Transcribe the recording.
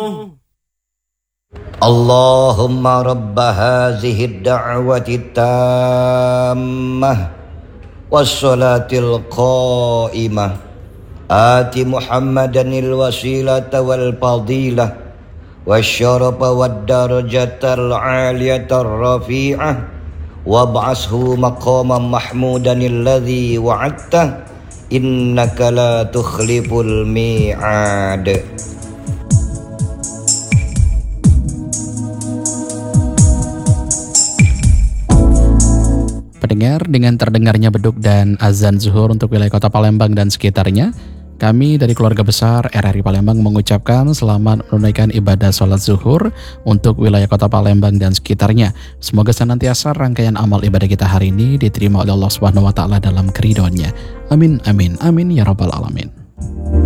Allahumma rabba hazihi ad-da'wati tammah wassalatil qa'imah ati Muhammadanil wasilata wal fadilah wasyarafa wad darajatal 'aliyatar rafi'ah wab'ashu maqaman mahmudanil ladzi wa'adta innaka la tukhliful mi'ad. Pendengar, dengan terdengarnya beduk dan azan zuhur untuk wilayah kota Palembang dan sekitarnya, kami dari keluarga besar RRI Palembang mengucapkan selamat menunaikan ibadah sholat zuhur untuk wilayah kota Palembang dan sekitarnya. Semoga senantiasa rangkaian amal ibadah kita hari ini diterima oleh Allah Subhanahu wa Ta'ala dalam keridhoannya. Amin, amin, amin ya Rabbal Alamin.